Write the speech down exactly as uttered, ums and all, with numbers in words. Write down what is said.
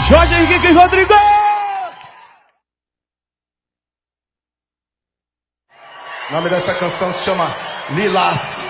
Jorge Henrique e Rodrigo! O nome dessa canção se chama Lilás.